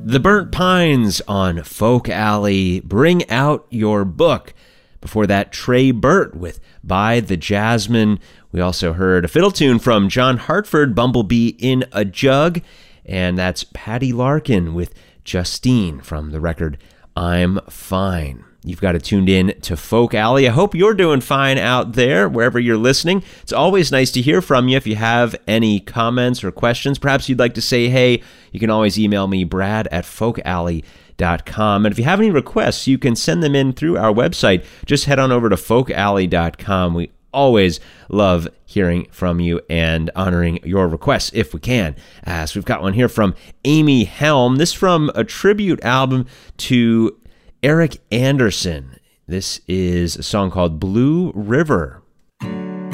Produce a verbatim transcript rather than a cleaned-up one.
The Burnt Pines on Folk Alley. Bring out your book. Before that, Trey Burt with By the Jasmine. We also heard a fiddle tune from John Hartford, Bumblebee in a Jug. And that's Patty Larkin with Justine from the record I'm Fine. You've got it tuned in to Folk Alley. I hope you're doing fine out there, wherever you're listening. It's always nice to hear from you. If you have any comments or questions, perhaps you'd like to say hey, you can always email me, brad at folk alley dot com. And if you have any requests, you can send them in through our website. Just head on over to folk alley dot com. We always love hearing from you and honoring your requests if we can. Uh, so we've got one here from Amy Helm. This from a tribute album to Eric Anderson. This is a song called Blue River.